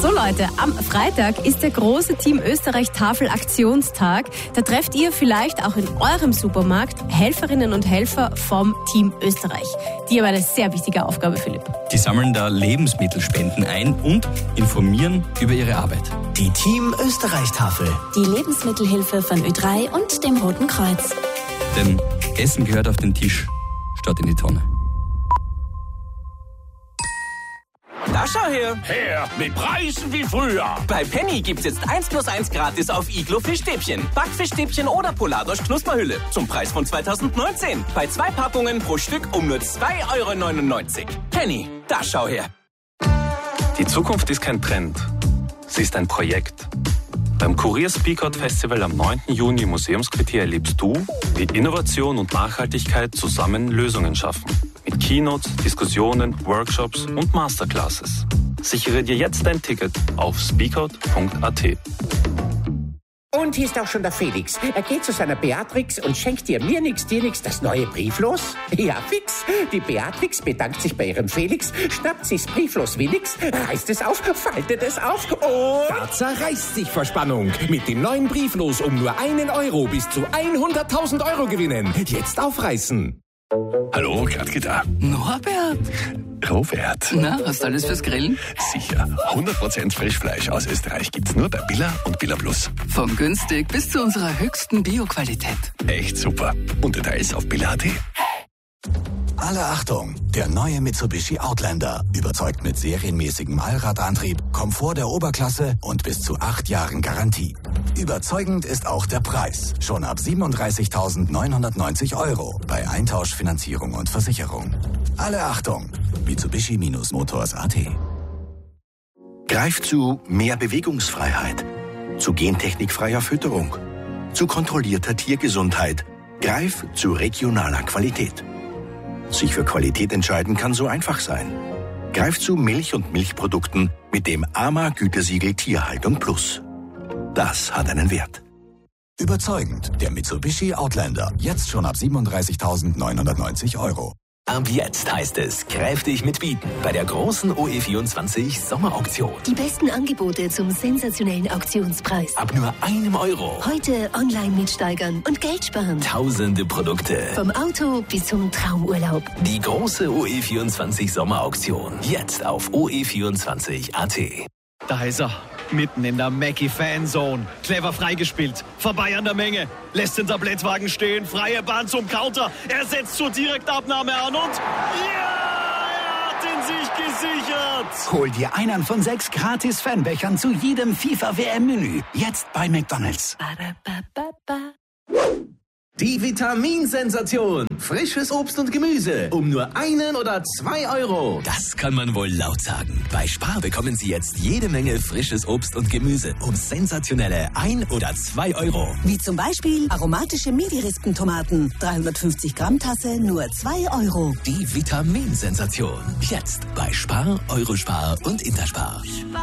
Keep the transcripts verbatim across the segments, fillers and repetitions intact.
So Leute, am Freitag ist der große Team Österreich Tafel-Aktionstag. Da trefft ihr vielleicht auch in eurem Supermarkt Helferinnen und Helfer vom Team Österreich. Die haben eine sehr wichtige Aufgabe, Philipp. Die sammeln da Lebensmittelspenden ein und informieren über ihre Arbeit. Die Team Österreich Tafel. Die Lebensmittelhilfe von Ö drei und dem Roten Kreuz. Denn Essen gehört auf den Tisch statt in die Tonne. Da schau her. Her, mit Preisen wie früher. Bei Penny gibt's jetzt eins plus eins gratis auf Iglo Fischstäbchen, Backfischstäbchen oder Polardosch Knusperhülle. Zum Preis von zweitausendneunzehn. Bei zwei Packungen pro Stück um nur zwei Euro neunundneunzig. Penny, da schau her. Die Zukunft ist kein Trend. Sie ist ein Projekt. Beim Kurier Speakout Festival am neunten Juni im Museumsquartier erlebst du, wie Innovation und Nachhaltigkeit zusammen Lösungen schaffen. Mit Keynotes, Diskussionen, Workshops und Masterclasses. Sichere dir jetzt dein Ticket auf speakout punkt a t. Und hier ist auch schon der Felix. Er geht zu seiner Beatrix und schenkt ihr mir nix, dir nix das neue Brieflos. Ja, fix. Die Beatrix bedankt sich bei ihrem Felix, schnappt sich's Brieflos wie nix, reißt es auf, faltet es auf und... Da zerreißt sich vor Spannung. Mit dem neuen Brieflos um nur einen Euro bis zu hunderttausend Euro gewinnen. Jetzt aufreißen. Hallo, Gradke da. Norbert. Robert. Na, hast du alles fürs Grillen? Sicher. hundert Prozent Frischfleisch aus Österreich gibt's nur bei Billa und Billa Plus. Von günstig bis zu unserer höchsten Bio-Qualität. Echt super. Und Details auf billa punkt a t. Alle Achtung! Der neue Mitsubishi Outlander überzeugt mit serienmäßigem Allradantrieb, Komfort der Oberklasse und bis zu acht Jahren Garantie. Überzeugend ist auch der Preis. Schon ab siebenunddreißigtausendneunhundertneunzig Euro bei Eintausch, Finanzierung und Versicherung. Alle Achtung! Mitsubishi-Motors punkt a t. Greif zu mehr Bewegungsfreiheit, zu gentechnikfreier Fütterung, zu kontrollierter Tiergesundheit. Greif zu regionaler Qualität. Sich für Qualität entscheiden kann so einfach sein. Greif zu Milch und Milchprodukten mit dem A M A-Gütesiegel Tierhaltung Plus. Das hat einen Wert. Überzeugend, der Mitsubishi Outlander. Jetzt schon ab siebenunddreißigtausendneunhundertneunzig Euro. Ab jetzt heißt es kräftig mitbieten bei der großen O E vierundzwanzig Sommerauktion. Die besten Angebote zum sensationellen Auktionspreis. Ab nur einem Euro. Heute online mitsteigern und Geld sparen. Tausende Produkte. Vom Auto bis zum Traumurlaub. Die große O E vierundzwanzig Sommerauktion. Jetzt auf o e vierundzwanzig punkt a t. Da ist er, mitten in der Mackie-Fanzone. Clever freigespielt, vorbei an der Menge. Lässt den Tablettwagen stehen, freie Bahn zum Counter. Er setzt zur Direktabnahme an und... Ja, er hat ihn sich gesichert. Hol dir einen von sechs gratis Fanbechern zu jedem FIFA-W M-Menü. Jetzt bei McDonald's. Die Vitaminsensation. Frisches Obst und Gemüse. Um nur einen oder zwei Euro. Das kann man wohl laut sagen. Bei Spar bekommen Sie jetzt jede Menge frisches Obst und Gemüse. Um sensationelle ein oder zwei Euro. Wie zum Beispiel aromatische Midi-Rispentomaten. dreihundertfünfzig Gramm Tasse, nur zwei Euro. Die Vitaminsensation. Jetzt bei Spar, Eurospar und Interspar.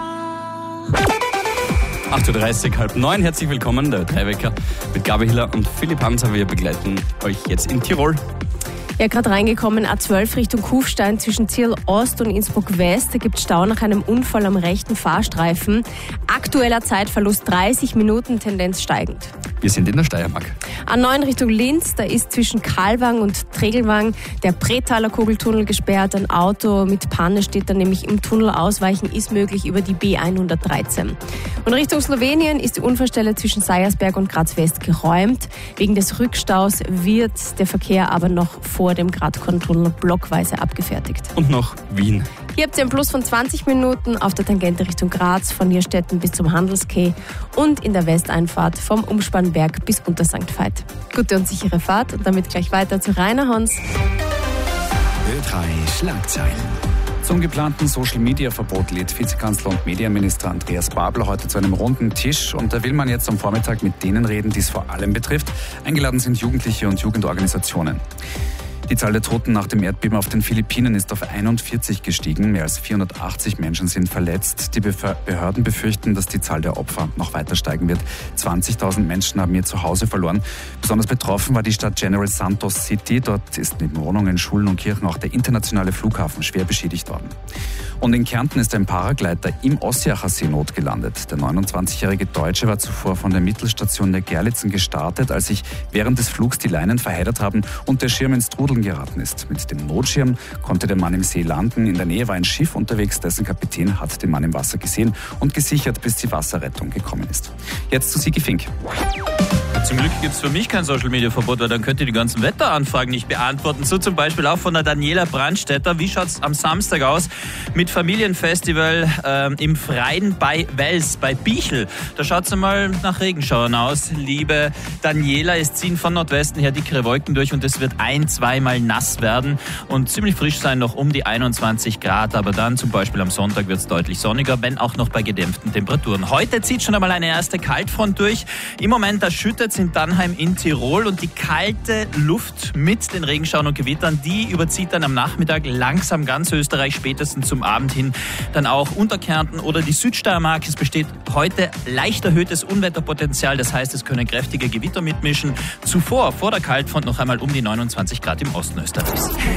acht Uhr dreißig, halb neun. Herzlich willkommen, der Ö drei Wecker mit Gabi Hiller und Philipp Hanser. Wir begleiten euch jetzt in Tirol. Ja, gerade reingekommen, A zwölf Richtung Kufstein zwischen Tirol Ost und Innsbruck West. Da gibt es Stau nach einem Unfall am rechten Fahrstreifen. Aktueller Zeitverlust dreißig Minuten, Tendenz steigend. Wir sind in der Steiermark. A neun Richtung Linz, da ist zwischen Kalwang und Tregelwang der Bretaler Kugeltunnel gesperrt. Ein Auto mit Panne steht da nämlich im Tunnel. Ausweichen ist möglich über die B hundertdreizehn. Und Richtung Slowenien ist die Unfallstelle zwischen Seiersberg und Graz West geräumt. Wegen des Rückstaus wird der Verkehr aber noch vor dem Gradkorntunnel blockweise abgefertigt. Und noch Wien. Hier habt ihr einen Plus von zwanzig Minuten auf der Tangente Richtung Graz, von Nierstetten bis zum Handelskeh und in der Westeinfahrt vom Umspannberg bis unter Sankt Veit. Gute und sichere Fahrt und damit gleich weiter zu Rainer Hons. Ö drei Schlagzeilen. Zum geplanten Social-Media-Verbot lädt Vizekanzler und Medienminister Andreas Babler heute zu einem runden Tisch. Und da will man jetzt am Vormittag mit denen reden, die es vor allem betrifft. Eingeladen sind Jugendliche und Jugendorganisationen. Die Zahl der Toten nach dem Erdbeben auf den Philippinen ist auf einundvierzig gestiegen. Mehr als vierhundertachtzig Menschen sind verletzt. Die Behörden befürchten, dass die Zahl der Opfer noch weiter steigen wird. zwanzigtausend Menschen haben ihr Zuhause verloren. Besonders betroffen war die Stadt General Santos City. Dort ist neben Wohnungen, Schulen und Kirchen auch der internationale Flughafen schwer beschädigt worden. Und in Kärnten ist ein Paragleiter im Ossiacher See notgelandet. Der neunundzwanzigjährige Deutsche war zuvor von der Mittelstation der Gerlitzen gestartet, als sich während des Flugs die Leinen verheddert haben und der Schirm ins Trudeln geraten ist. Mit dem Notschirm konnte der Mann im See landen. In der Nähe war ein Schiff unterwegs, dessen Kapitän hat den Mann im Wasser gesehen und gesichert, bis die Wasserrettung gekommen ist. Jetzt zu Sigi Fink. Zum Glück gibt es für mich kein Social-Media-Verbot, weil dann könnt ihr die ganzen Wetteranfragen nicht beantworten. So zum Beispiel auch von der Daniela Brandstätter. Wie schaut es am Samstag aus mit Familienfestival ähm, im Freien bei Wels, bei Bichl? Da schaut es einmal nach Regenschauern aus. Liebe Daniela, es ziehen von Nordwesten her dickere Wolken durch und es wird ein-, zweimal nass werden und ziemlich frisch sein, noch um die einundzwanzig Grad. Aber dann zum Beispiel am Sonntag wird es deutlich sonniger, wenn auch noch bei gedämpften Temperaturen. Heute zieht schon einmal eine erste Kaltfront durch. Im Moment, da schüttet in Dannheim in Tirol und die kalte Luft mit den Regenschauern und Gewittern, die überzieht dann am Nachmittag langsam ganz Österreich, spätestens zum Abend hin dann auch Unterkärnten oder die Südsteiermark. Es besteht heute leicht erhöhtes Unwetterpotenzial, das heißt, es können kräftige Gewitter mitmischen. Zuvor, vor der Kaltfront, noch einmal um die neunundzwanzig Grad im Osten Österreichs.